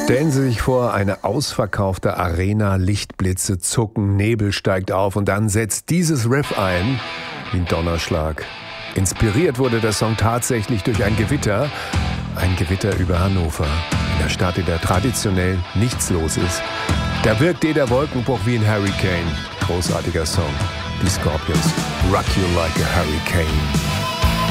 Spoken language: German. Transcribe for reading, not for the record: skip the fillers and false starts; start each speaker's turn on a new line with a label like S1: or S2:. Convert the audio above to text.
S1: Stellen Sie sich vor, eine ausverkaufte Arena, Lichtblitze zucken, Nebel steigt auf und dann setzt dieses Riff ein wie ein Donnerschlag. Inspiriert wurde der Song tatsächlich durch ein Gewitter über Hannover, in der Stadt, in der traditionell nichts los ist. Da wirkt jeder Wolkenbruch wie ein Hurricane. Großartiger Song. Die Scorpions, Rock You Like a Hurricane.